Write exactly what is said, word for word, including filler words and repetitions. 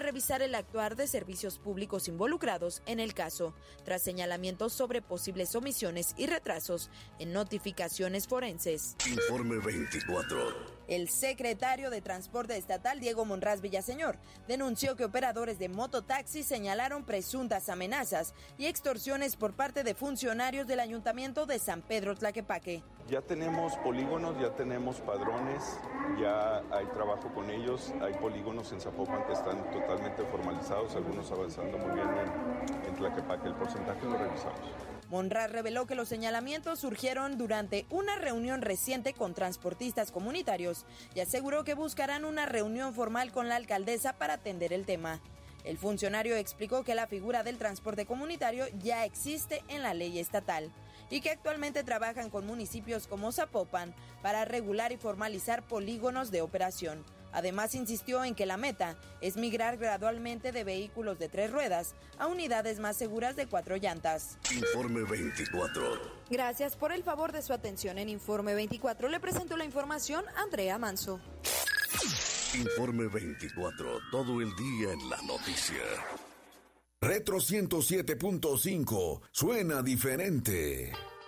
revisar el actuar de servicios públicos involucrados en el caso, tras señalamientos sobre posibles omisiones y retrasos en notificaciones forenses. Informe veinticuatro. El secretario de Transporte Estatal, Diego Monraz Villaseñor, denunció que operadores de mototaxis señalaron presuntas amenazas y extorsiones por parte de funcionarios del Ayuntamiento de San Pedro Tlaquepaque. Ya tenemos polígonos, ya tenemos padrones, ya hay trabajo con ellos, hay polígonos en Zapopan que están totalmente formalizados, algunos avanzando muy bien en, en Tlaquepaque, el porcentaje lo revisamos. Monraz reveló que los señalamientos surgieron durante una reunión reciente con transportistas comunitarios y aseguró que buscarán una reunión formal con la alcaldesa para atender el tema. El funcionario explicó que la figura del transporte comunitario ya existe en la ley estatal y que actualmente trabajan con municipios como Zapopan para regular y formalizar polígonos de operación. Además, insistió en que la meta es migrar gradualmente de vehículos de tres ruedas a unidades más seguras de cuatro llantas. Informe veinticuatro. Gracias por el favor de su atención en Informe veinticuatro. Le presento la información Andrea Manso. Informe veinticuatro, todo el día en la noticia. Retro ciento siete punto cinco, suena diferente.